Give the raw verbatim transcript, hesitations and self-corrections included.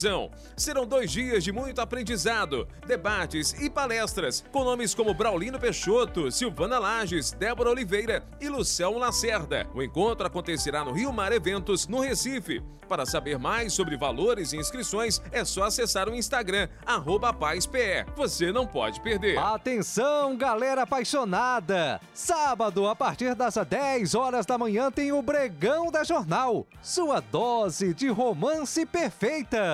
Serão dois dias de muito aprendizado, debates e palestras com nomes como Braulino Peixoto, Silvana Lages, Débora Oliveira e Luciano Lacerda. O encontro acontecerá no Rio Mar Eventos, no Recife. Para saber mais sobre valores e inscrições, é só acessar o Instagram, arroba PazPE. Você não pode perder. Atenção, galera apaixonada! Sábado, a partir das dez horas da manhã, tem o Bregão da Jornal. Sua dose de romance perfeita.